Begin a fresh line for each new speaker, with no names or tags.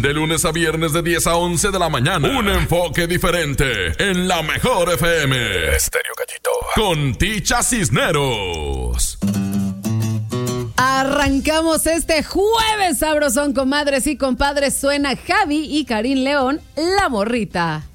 De lunes a viernes de 10 a 11 de la mañana. Un enfoque diferente en la mejor FM. Estéreo Gallito. Con Ticha Cisneros.
Arrancamos este jueves sabrosón, comadres y compadres. Suena Javi y Karim León, La Morrita.